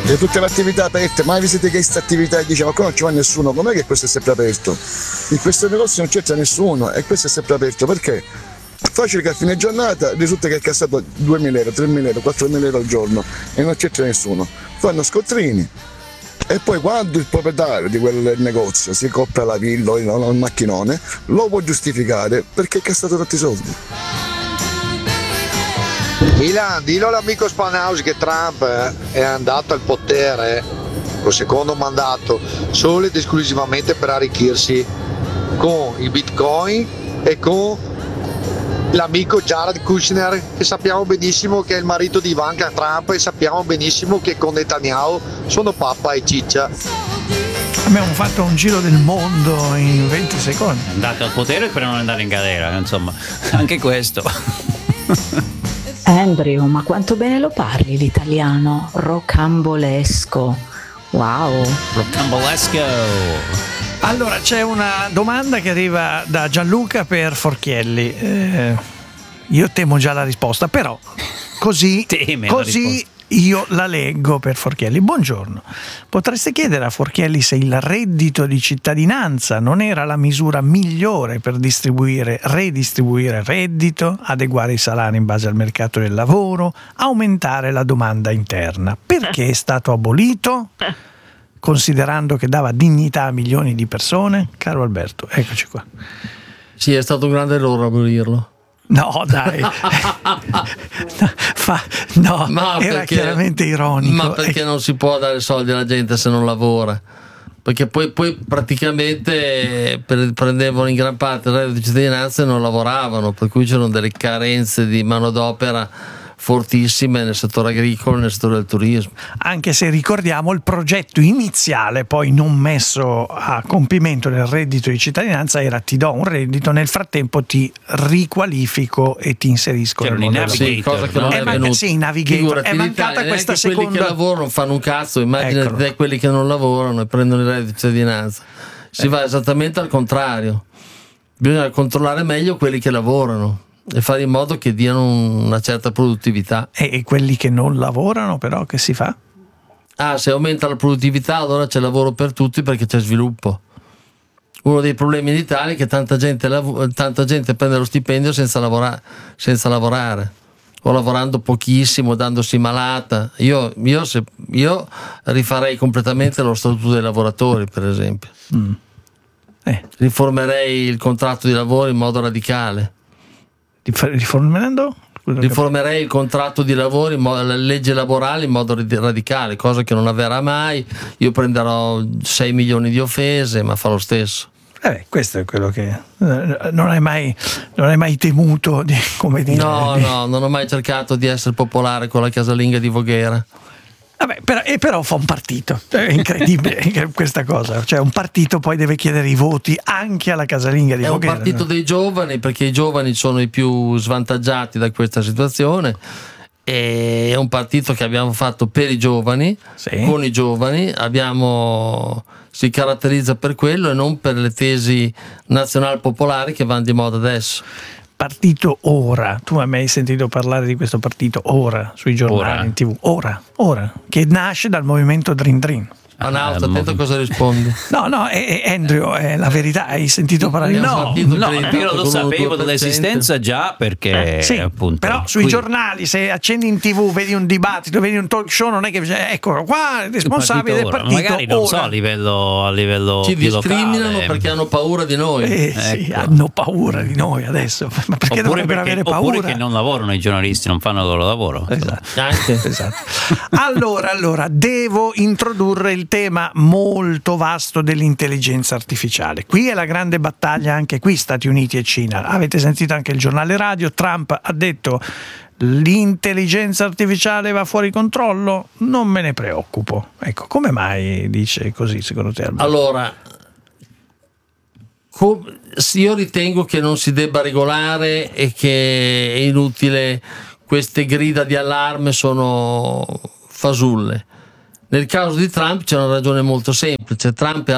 E tutte le attività aperte, mai visite queste attività e diciamo qua non ci va nessuno, com'è che questo è sempre aperto? In questo negozio non c'entra nessuno e questo è sempre aperto, perché? Facile che a fine giornata risulta che hai cassato 2.000 euro, 3.000 euro, 4.000 euro al giorno e non c'entra nessuno. Fanno scontrini e poi quando il proprietario di quel negozio si compra la villa o il macchinone lo può giustificare perché ha cassato tanti soldi. Milan, dillo all'amico Spanhaus che Trump è andato al potere col secondo mandato solo ed esclusivamente per arricchirsi con i bitcoin e con l'amico Jared Kushner, che sappiamo benissimo che è il marito di Ivanka Trump, e sappiamo benissimo che con Netanyahu sono pappa e ciccia. Abbiamo fatto un giro del mondo in 20 secondi. È andato al potere per non andare in galera, insomma, anche questo. Andrew, ma quanto bene lo parli l'italiano, rocambolesco. Wow. Rocambolesco. Allora, c'è una domanda che arriva da Gianluca per Forchielli. Io temo già la risposta, però così io la leggo per Forchielli. Buongiorno. Potreste chiedere a Forchielli se il reddito di cittadinanza non era la misura migliore per redistribuire reddito, adeguare i salari in base al mercato del lavoro, aumentare la domanda interna. Perché è stato abolito? Considerando che dava dignità a milioni di persone? Caro Alberto, eccoci qua. Sì, è stato un grande errore abolirlo. No, dai. Ma era perché, chiaramente ironico. Ma perché non si può dare soldi alla gente se non lavora? Perché poi praticamente prendevano in gran parte il reddito di cittadinanza e non lavoravano, per cui c'erano delle carenze di manodopera fortissime nel settore agricolo e nel settore del turismo. Anche se ricordiamo il progetto iniziale, poi non messo a compimento del reddito di cittadinanza, era: ti do un reddito, nel frattempo ti riqualifico e ti inserisco nel mondo del lavoro. Sì, cosa che non è venuta. Sì, Navigator. Figurati, è mancata questa seconda. Quelli che lavorano non fanno un cazzo, immaginate te quelli che non lavorano e prendono il reddito di cittadinanza. Si va esattamente al contrario. Bisogna controllare meglio quelli che lavorano e fare in modo che diano una certa produttività. E quelli che non lavorano, però, che si fa? Se aumenta la produttività, allora c'è lavoro per tutti, perché c'è sviluppo. Uno dei problemi in Italia è che tanta gente prende lo stipendio senza lavorare o lavorando pochissimo, dandosi malata. Io rifarei completamente lo statuto dei lavoratori, per esempio. Riformerei il contratto di lavoro in modo radicale. Riformerei il contratto di lavoro, la legge laborale in modo radicale, cosa che non avverrà mai. Io prenderò 6 milioni di offese, ma fa lo stesso. Questo è quello che non hai mai temuto di, come dire. No, non ho mai cercato di essere popolare con la casalinga di Voghera. Però fa un partito, è incredibile questa cosa, cioè un partito poi deve chiedere i voti anche alla casalinga di Voghera. È un partito dei giovani, perché i giovani sono i più svantaggiati da questa situazione, e è un partito che abbiamo fatto per i giovani, con i giovani, si caratterizza per quello e non per le tesi nazional popolari che vanno di moda adesso. Partito Ora, tu hai mai sentito parlare di questo partito Ora sui giornali, in TV? Ora, che nasce dal movimento Drin Drin. Attento a cosa rispondi. No, Andrew, è la verità, hai sentito parlare di No, io lo sapevo dell'esistenza già, perché appunto. Però sui giornali, se accendi in TV, vedi un dibattito, vedi un talk show, non è che eccolo qua, il responsabile del partito. Magari non Ora. so, a livello ci più discriminano locale, perché hanno paura di noi. Sì, hanno paura di noi adesso. Ma perché dovrebbero avere paura? Oppure che non lavorano i giornalisti, non fanno il loro lavoro. Esatto. Allora, devo introdurre il tema molto vasto dell'intelligenza artificiale. Qui è la grande battaglia, anche qui Stati Uniti e Cina. Avete sentito anche il giornale radio, Trump ha detto: l'intelligenza artificiale va fuori controllo, non me ne preoccupo. Ecco, come mai dice così secondo te, Alberto? Allora, io ritengo che non si debba regolare e che è inutile, queste grida di allarme sono fasulle. Nel caso di Trump c'è una ragione molto semplice.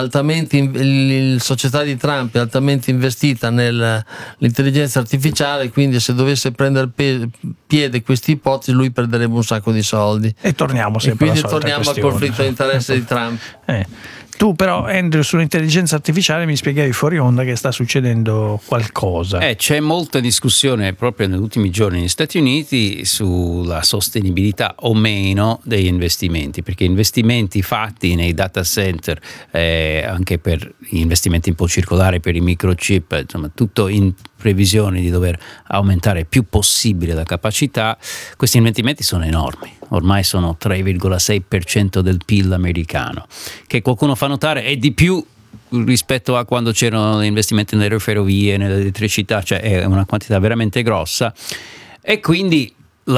La società di Trump è altamente investita nell'intelligenza artificiale, quindi se dovesse prendere piede questa ipotesi lui perderebbe un sacco di soldi. E torniamo sempre quindi alla solita torniamo al conflitto di interesse di Trump. Tu però, Andrew, sull'intelligenza artificiale mi spiegavi fuori onda che sta succedendo qualcosa. C'è molta discussione proprio negli ultimi giorni negli Stati Uniti sulla sostenibilità o meno degli investimenti, perché investimenti fatti nei data center, anche per gli investimenti un po' circolari, per i microchip, insomma tutto in previsione di dover aumentare il più possibile la capacità, questi investimenti sono enormi. Ormai sono 3,6% del PIL americano, che qualcuno fa notare è di più rispetto a quando c'erano investimenti nelle ferrovie, nell'elettricità, cioè è una quantità veramente grossa, e quindi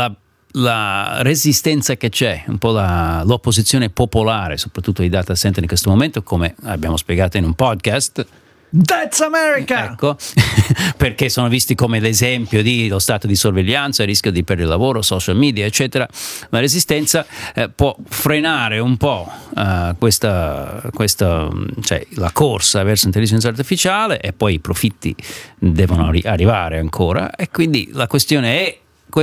la resistenza che c'è, un po' l'opposizione popolare, soprattutto ai data center in questo momento, come abbiamo spiegato in un podcast. That's America! Ecco, perché sono visti come l'esempio di lo stato di sorveglianza, il rischio di perdere il lavoro, social media, eccetera. La resistenza può frenare un po' questa cioè la corsa verso l'intelligenza artificiale, e poi i profitti devono arrivare ancora, e quindi la questione è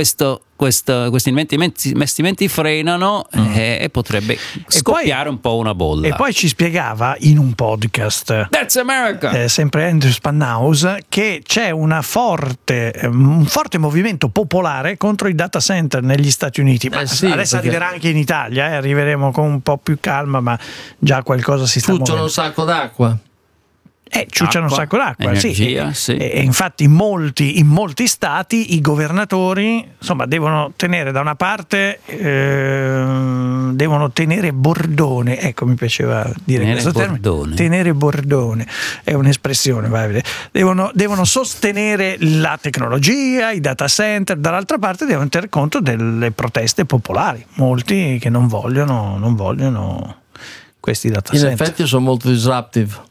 questi investimenti frenano e potrebbe scoppiare un po' una bolla. E poi ci spiegava in un podcast, That's America, sempre Andrew Spanhaus, che c'è un forte movimento popolare contro i data center negli Stati Uniti. Ma adesso arriverà anche in Italia, arriveremo con un po' più calma, ma già qualcosa si sta muovendo. Ciucciano un sacco d'acqua. Ciucciano un sacco d'acqua, energia, sì. E infatti in molti stati i governatori, insomma, devono tenere da una parte devono tenere bordone, ecco, mi piaceva dire questo termine, tenere bordone è un'espressione, vai a vedere. Devono sostenere la tecnologia, i data center, dall'altra parte devono tener conto delle proteste popolari, molti che non vogliono questi data center. In effetti sono molto disruptive.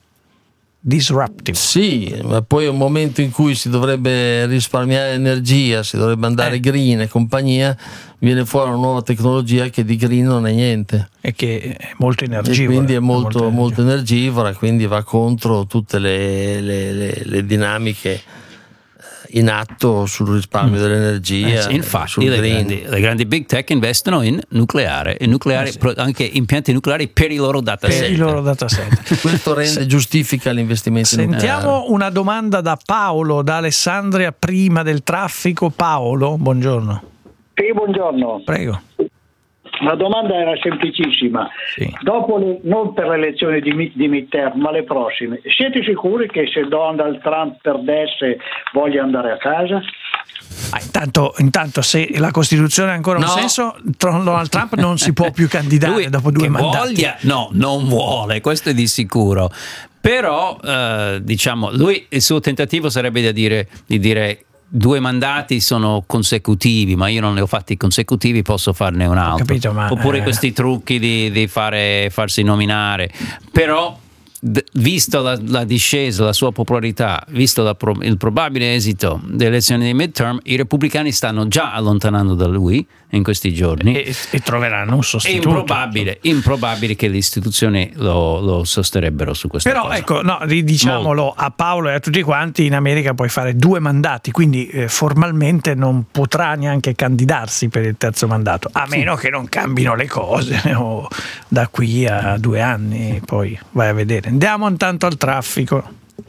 Sì, ma poi è un momento in cui si dovrebbe risparmiare energia, si dovrebbe andare green e compagnia, viene fuori una nuova tecnologia che di green non è niente e che è molto energivora, e quindi è molto energivora, quindi va contro tutte le dinamiche in atto sul risparmio dell'energia. Infatti le grandi big tech investono in nucleare anche impianti nucleari per i loro data center. Questo giustifica l'investimento. Sentiamo una domanda da Paolo, da Alessandria, prima del traffico. Paolo, buongiorno. Sì, buongiorno. Prego. La domanda era semplicissima. Sì. Dopo non per le elezioni di midterm, ma le prossime, siete sicuri che se Donald Trump perdesse voglia andare a casa? Intanto se la Costituzione ha ancora un senso, Donald Trump non si può più candidare lui dopo 2 mandati. Non vuole, questo è di sicuro. Però diciamo, lui, il suo tentativo sarebbe di dire 2 mandati sono consecutivi, ma io non ne ho fatti consecutivi, posso farne un altro. Capito, oppure questi trucchi di farsi nominare. Però visto la discesa, la sua popolarità, visto il probabile esito delle elezioni di midterm, i repubblicani stanno già allontanando da lui in questi giorni e troveranno un sostituto. È improbabile che le istituzioni lo sosterrebbero su questa cosa. Però ecco, diciamolo a Paolo e a tutti quanti, in America puoi fare 2 mandati, quindi formalmente non potrà neanche candidarsi per il terzo mandato, a meno che non cambino le cose o da qui a 2 anni, poi vai a vedere. Andiamo intanto al traffico.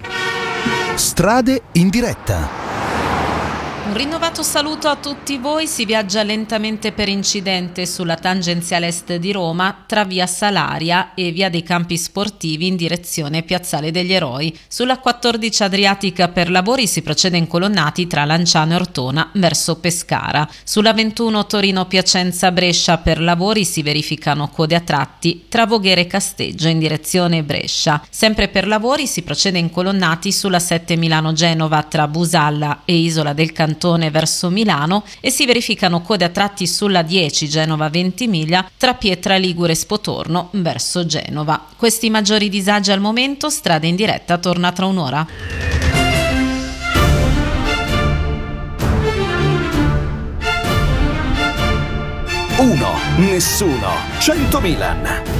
Strade in diretta. Un rinnovato saluto a tutti voi. Si viaggia lentamente per incidente sulla tangenziale est di Roma tra via Salaria e via dei Campi Sportivi in direzione Piazzale degli Eroi. Sulla 14 Adriatica per lavori si procede incolonnati tra Lanciano e Ortona verso Pescara. Sulla 21 Torino Piacenza Brescia per lavori si verificano code a tratti tra Voghera e Casteggio in direzione Brescia. Sempre per lavori si procede incolonnati sulla 7 Milano Genova tra Busalla e Isola del Cantone verso Milano e si verificano code a tratti sulla 10 Genova Ventimiglia tra Pietra Ligure e Spotorno verso Genova. Questi maggiori disagi al momento. Strada in diretta torna tra un'ora. 1. Nessuno 100 Milan.